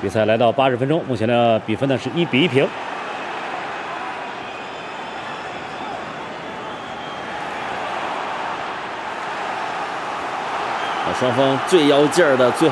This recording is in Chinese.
比赛来到80分钟，目前的比分呢是1比1平。 双方最要劲儿的最后。